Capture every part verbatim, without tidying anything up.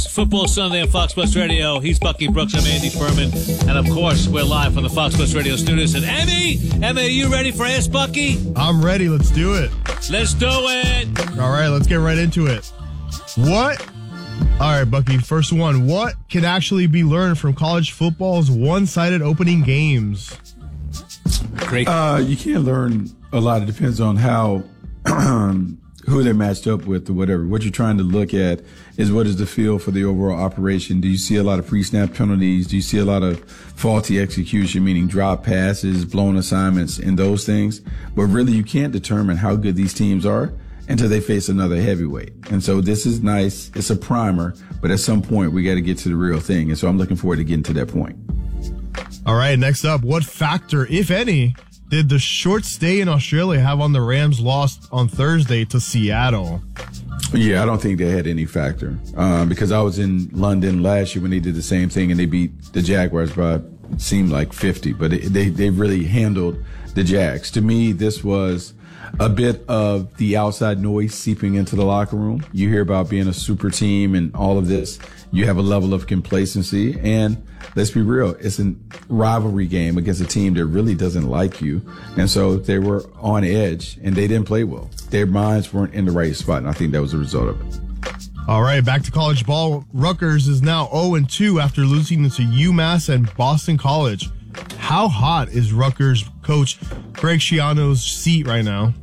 It's Football Sunday on Fox Sports Radio. He's Bucky Brooks. I'm Andy Furman. And, of course, we're live from the Fox Sports Radio studios. And Emmy, Emmy, are you ready for Ask Bucky? I'm ready. Let's do it. Let's do it. All right, let's get right into it. What? All right, Bucky, first one. What can actually be learned from college football's one-sided opening games? Great. Uh, you can't learn a lot. It depends on how... who they're matched up with or whatever. What you're trying to look at is what is the feel for the overall operation. Do you see a lot of pre-snap penalties? Do you see a lot of faulty execution, meaning drop passes, blown assignments, and those things? But really, you can't determine how good these teams are until they face another heavyweight. And so this is nice. It's a primer, but at some point, we got to get to the real thing. And so I'm looking forward to getting to that point. All right, next up, what factor, if any, did the short stay in Australia have on the Rams' loss on Thursday to Seattle? Yeah, I don't think they had any factor um, because I was in London last year when they did the same thing and they beat the Jaguars by, it seemed like fifty, but it, they, they really handled the Jags. To me, this was a bit of the outside noise seeping into the locker room. You hear about being a super team and all of this. You have a level of complacency, and let's be real, it's a rivalry game against a team that really doesn't like you. And so they were on edge, and they didn't play well. Their minds weren't in the right spot, and I think that was the result of it. All right, back to college ball. Rutgers is now oh and two after losing to UMass and Boston College. How hot is Rutgers coach Greg Schiano's seat right now?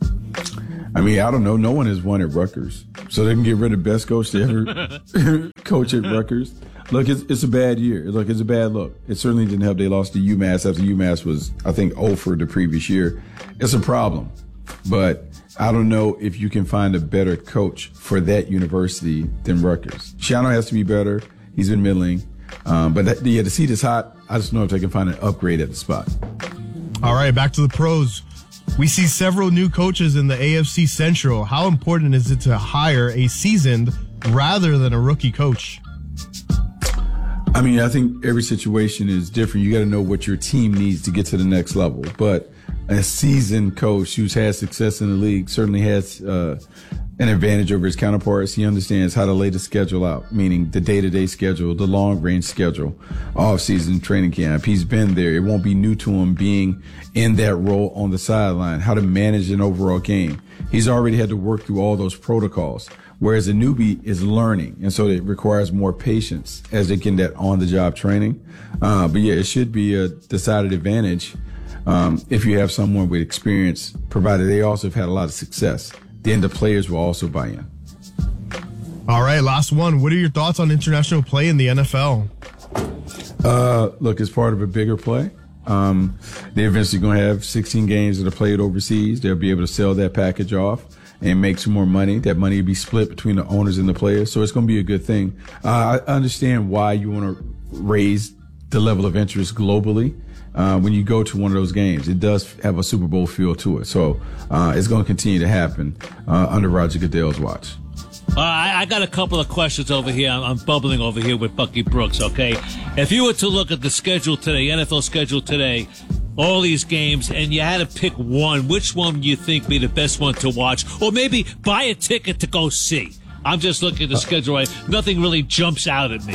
I mean, I don't know. No one has won at Rutgers. So they can get rid of the best coach to ever coach at Rutgers. Look, it's, it's a bad year. Look, it's a bad look. It certainly didn't help. They lost to UMass after UMass was, I think, oh for the previous year. It's a problem. But I don't know if you can find a better coach for that university than Rutgers. Schiano has to be better. He's been middling. Um, but that, yeah, the seat is hot. I just know if they can find an upgrade at the spot. All right, back to the pros. We see several new coaches in the A F C Central. How important is it to hire a seasoned rather than a rookie coach? I mean, I think every situation is different. You got to know what your team needs to get to the next level. But a seasoned coach who's had success in the league certainly has uh, an advantage over his counterparts. He understands how to lay the schedule out, meaning the day-to-day schedule, the long-range schedule, off-season training camp. He's been there. It won't be new to him being in that role on the sideline, how to manage an overall game. He's already had to work through all those protocols, whereas a newbie is learning. And so it requires more patience as they get that on-the-job training. Uh, but, yeah, it should be a decided advantage um, if you have someone with experience, provided they also have had a lot of success. Then the players will also buy in. All right, last one. What are your thoughts on international play in the N F L? Uh, look, it's part of a bigger play. Um, they're eventually going to have sixteen games that are played overseas. They'll be able to sell that package off and make some more money. That money will be split between the owners and the players. So it's going to be a good thing. Uh, I understand why you want to raise the level of interest globally. Uh, when you go to one of those games, it does have a Super Bowl feel to it. So uh, it's going to continue to happen uh, under Roger Goodell's watch. Uh, I, I got a couple of questions over here. I'm, I'm bubbling over here with Bucky Brooks, okay? If you were to look at the schedule today, N F L schedule today, all these games, and you had to pick one, which one do you think be the best one to watch? Or maybe buy a ticket to go see? I'm just looking at the schedule. Right? Nothing really jumps out at me.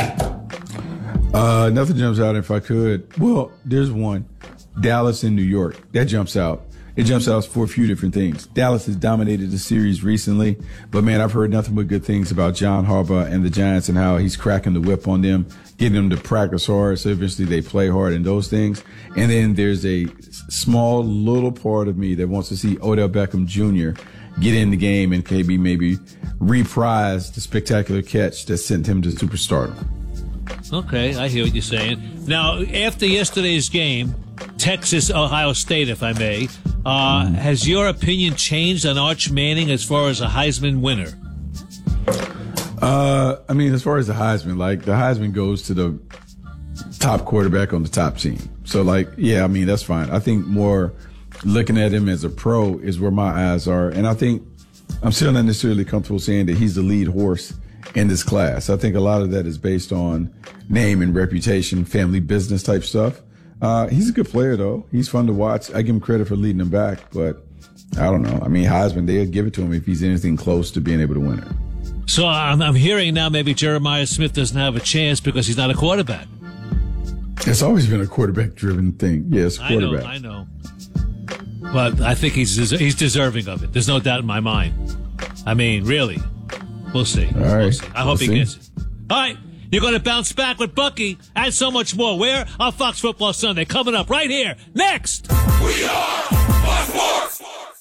Uh, nothing jumps out if I could. Well, there's one. Dallas and New York. That jumps out. It jumps out for a few different things. Dallas has dominated the series recently, but man, I've heard nothing but good things about John Harbaugh and the Giants and how he's cracking the whip on them, getting them to practice hard, so eventually they play hard and those things. And then there's a small little part of me that wants to see Odell Beckham Junior get in the game and maybe maybe reprise the spectacular catch that sent him to superstardom. Okay, I hear what you're saying. Now, after yesterday's game, Texas, Ohio State, if I may, uh, mm. has your opinion changed on Arch Manning as far as a Heisman winner? Uh, I mean, as far as the Heisman, like the Heisman goes to the top quarterback on the top team. So, like, yeah, I mean, that's fine. I think more looking at him as a pro is where my eyes are. And I think I'm still not necessarily comfortable saying that he's the lead horse in this class. I think a lot of that is based on name and reputation, family business type stuff. Uh, he's a good player, though. He's fun to watch. I give him credit for leading them back, but I don't know. I mean, Heisman, they'll give it to him if he's anything close to being able to win it. So I'm, I'm hearing now maybe Jeremiah Smith doesn't have a chance because he's not a quarterback. It's always been a quarterback-driven thing. Yes, quarterback. I know, I know. But I think he's he's deserving of it. There's no doubt in my mind. I mean, really. We'll see. All right. We'll see. I we'll hope he see. gets it. All right. You're going to bounce back with Bucky and so much more. Where? On Fox Football Sunday. Coming up right here. Next. We are Fox Sports.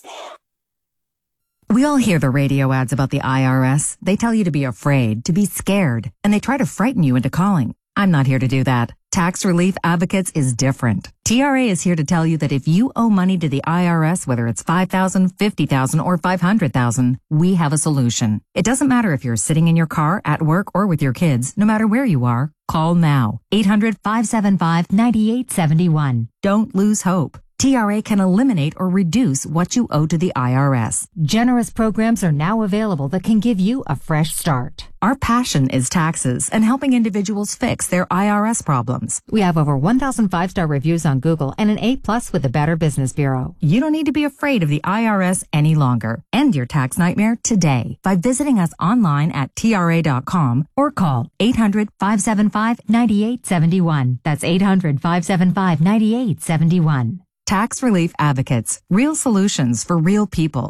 We all hear the radio ads about the I R S. They tell you to be afraid, to be scared, and they try to frighten you into calling. I'm not here to do that. Tax Relief Advocates is different. T R A is here to tell you that if you owe money to the I R S, whether it's five thousand dollars, fifty thousand dollars, or five hundred thousand dollars, we have a solution. It doesn't matter if you're sitting in your car, at work, or with your kids. No matter where you are, call now. eight hundred, five seven five, nine eight seven one. Don't lose hope. T R A can eliminate or reduce what you owe to the I R S. Generous programs are now available that can give you a fresh start. Our passion is taxes and helping individuals fix their I R S problems. We have over one thousand five-star reviews on Google and an A plus with the Better Business Bureau. You don't need to be afraid of the I R S any longer. End your tax nightmare today by visiting us online at T R A dot com or call eight hundred, five seven five, nine eight seven one. That's eight hundred, five seven five, nine eight seven one. Tax Relief Advocates. Real solutions for real people.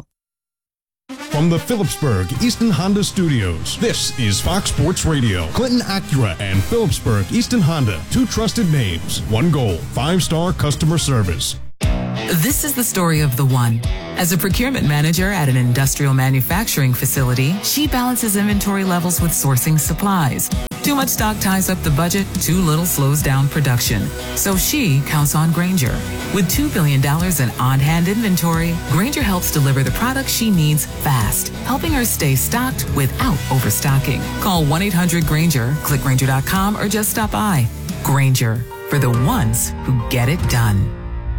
From the Phillipsburg Easton Honda Studios, this is Fox Sports Radio. Clinton Acura and Phillipsburg Easton Honda, two trusted names, one goal, five-star customer service. This is the story of the one. As a procurement manager at an industrial manufacturing facility, she balances inventory levels with sourcing supplies. Too much stock ties up the budget, too little slows down production. So she counts on Grainger. With two billion dollars in on-hand inventory, Grainger helps deliver the products she needs fast, helping her stay stocked without overstocking. Call one eight hundred Grainger, click Grainger dot com, or just stop by. Grainger, for the ones who get it done.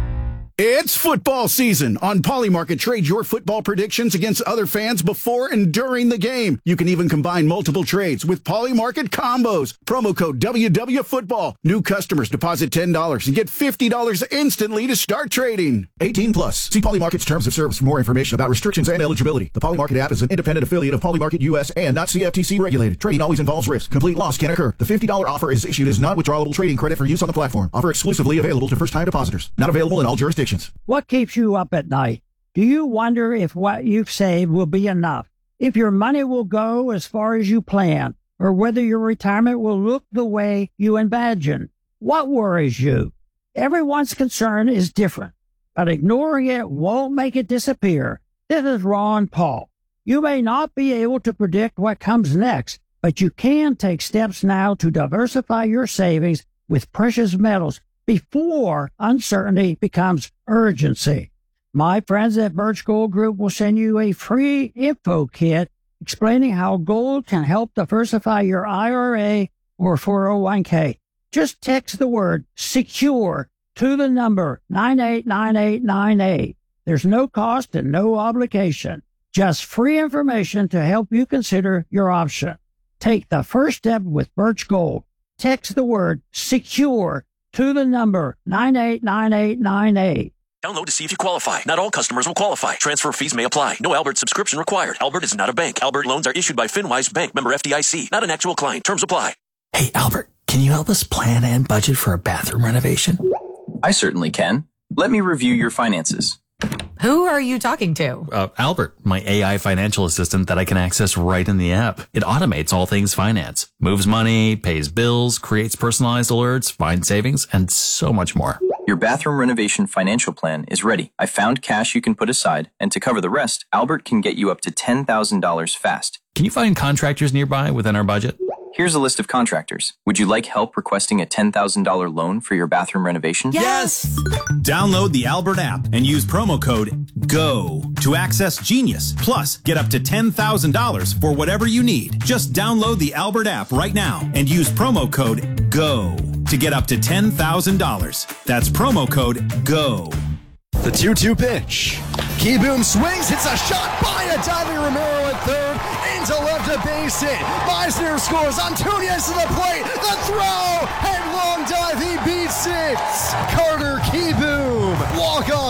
It's football season. On Polymarket, trade your football predictions against other fans before and during the game. You can even combine multiple trades with Polymarket combos. Promo code W W Football. New customers deposit ten dollars and get fifty dollars instantly to start trading. eighteen plus. See Polymarket's terms of service for more information about restrictions and eligibility. The Polymarket app is an independent affiliate of Polymarket U S and not C F T C regulated. Trading always involves risk. Complete loss can occur. The fifty dollars offer is issued as non-withdrawable trading credit for use on the platform. Offer exclusively available to first-time depositors. Not available in all jurisdictions. What keeps you up at night? Do you wonder if what you've saved will be enough? If your money will go as far as you plan? Or whether your retirement will look the way you imagine? What worries you? Everyone's concern is different, but ignoring it won't make it disappear. This is Ron Paul. You may not be able to predict what comes next, but you can take steps now to diversify your savings with precious metals before uncertainty becomes urgency. My friends at Birch Gold Group will send you a free info kit explaining how gold can help diversify your I R A or four oh one k. Just text the word SECURE to the number nine eight nine eight nine eight. There's no cost and no obligation. Just free information to help you consider your option. Take the first step with Birch Gold. Text the word SECURE to the number nine eight nine eight nine eight. Download to see if you qualify. Not all customers will qualify. Transfer fees may apply. No Albert subscription required. Albert is not a bank. Albert loans are issued by FinWise Bank, member F D I C. Not an actual client. Terms apply. Hey, Albert, can you help us plan and budget for a bathroom renovation? I certainly can. Let me review your finances. Who are you talking to? Uh, Albert, my A I financial assistant that I can access right in the app. It automates all things finance, moves money, pays bills, creates personalized alerts, finds savings, and so much more. Your bathroom renovation financial plan is ready. I found cash you can put aside, and to cover the rest, Albert can get you up to ten thousand dollars fast. Can you find contractors nearby within our budget? Here's a list of contractors. Would you like help requesting a ten thousand dollars loan for your bathroom renovation? Yes! Download the Albert app and use promo code GO to access Genius. Plus, get up to ten thousand dollars for whatever you need. Just download the Albert app right now and use promo code GO to get up to ten thousand dollars. That's promo code GO. The two two pitch. Keyboom swings, hits a shot by a diving Romero at third, into left, a base hit. Meisner scores, Antunias to the plate, the throw, headlong dive, he beats it. Carter Keyboom, walk-off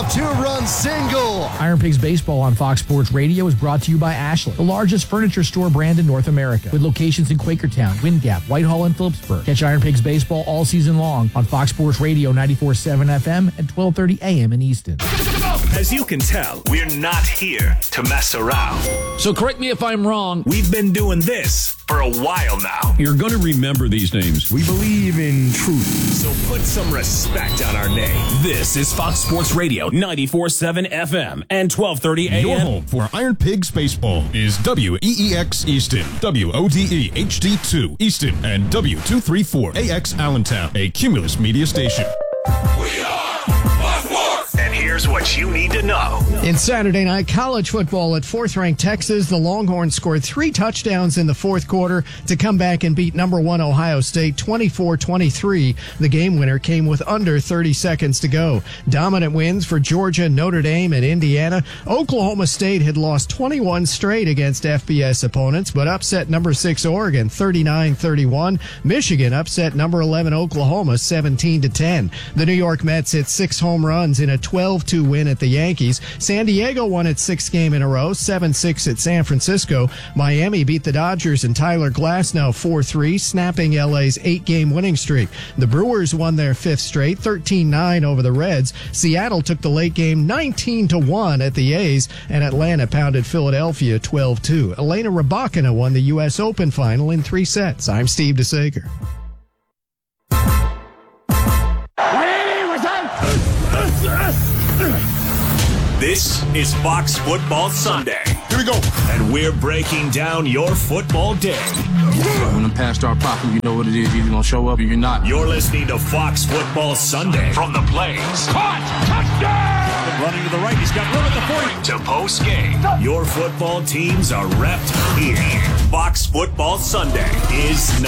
two-run single. Iron Pigs Baseball on Fox Sports Radio is brought to you by Ashland, the largest furniture store brand in North America, with locations in Quakertown, Wind Gap, Whitehall, and Phillipsburg. Catch Iron Pigs Baseball all season long on Fox Sports Radio ninety-four point seven F M and twelve thirty A M in Easton. As you can tell, we're not here to mess around. So correct me if I'm wrong. We've been doing this for a while now. You're going to remember these names. We believe in truth. So put some respect on our name. This is Fox Sports Radio ninety-four point seven F M and twelve thirty A M. Your home for Iron Pigs Baseball is W E E X Easton, W O D E H D two Easton, and W two thirty-four A X Allentown, a Cumulus media station. We are Fox Sports. And here's what you need to know. In Saturday night college football at fourth-ranked Texas, the Longhorns scored three touchdowns in the fourth quarter to come back and beat number one Ohio State twenty-four twenty-three. The game winner came with under thirty seconds to go. Dominant wins for Georgia, Notre Dame, and Indiana. Oklahoma State had lost twenty-one straight against F B S opponents, but upset number six Oregon thirty-nine thirty-one. Michigan upset number eleven Oklahoma seventeen to ten. The New York Mets hit six home runs in a twelve two win at the Yankees. San Diego won its sixth game in a row, seven six at San Francisco. Miami beat the Dodgers and Tyler Glasnow four three, snapping L A's eight-game winning streak. The Brewers won their fifth straight, thirteen nine over the Reds. Seattle took the late game nineteen to one at the A's, and Atlanta pounded Philadelphia twelve two. Elena Rybakina won the U S Open final in three sets. I'm Steve DeSager. This is Fox Football Sunday. Here we go. And we're breaking down your football day. When the pass start popping, you know what it is. You're going to show up or you're not. You're listening to Fox Football Sunday. From the Plains. Caught! Touchdown! Running to the right. He's got room at the forty. To post game. Your football teams are repped here. Fox Football Sunday is now.